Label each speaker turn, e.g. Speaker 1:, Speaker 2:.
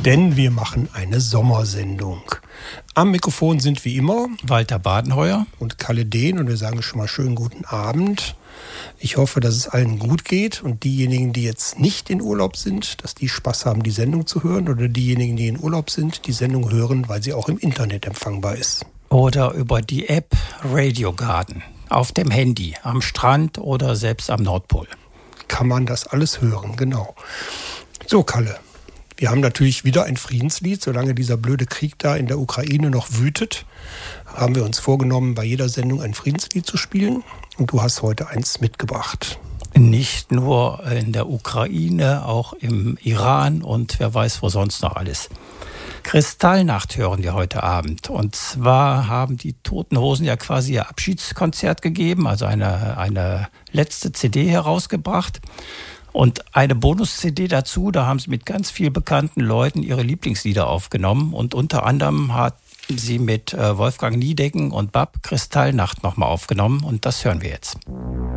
Speaker 1: denn wir machen eine Sommersendung. Am Mikrofon sind wie immer
Speaker 2: Walter Badenheuer
Speaker 1: und Kalle Dehn und wir sagen schon mal schönen guten Abend. Ich hoffe, dass es allen gut geht und diejenigen, die jetzt nicht in Urlaub sind, dass die Spaß haben, die Sendung zu hören, oder diejenigen, die in Urlaub sind, die Sendung hören, weil sie auch im Internet empfangbar ist.
Speaker 2: Oder über die App Radio Garden auf dem Handy, am Strand oder selbst am Nordpol.
Speaker 1: Kann man das alles hören, genau. So, Kalle, wir haben natürlich wieder ein Friedenslied. Solange dieser blöde Krieg da in der Ukraine noch wütet, haben wir uns vorgenommen, bei jeder Sendung ein Friedenslied zu spielen. Und du hast heute eins mitgebracht.
Speaker 2: Nicht nur in der Ukraine, auch im Iran und wer weiß wo sonst noch alles. Kristallnacht hören wir heute Abend. Und zwar haben die Toten Hosen ja quasi ihr Abschiedskonzert gegeben, also eine letzte CD herausgebracht. Und eine Bonus-CD dazu, da haben sie mit ganz vielen bekannten Leuten ihre Lieblingslieder aufgenommen. Und unter anderem hat sie mit Wolfgang Niedecken und Bab Kristallnacht nochmal aufgenommen. Und das hören wir jetzt.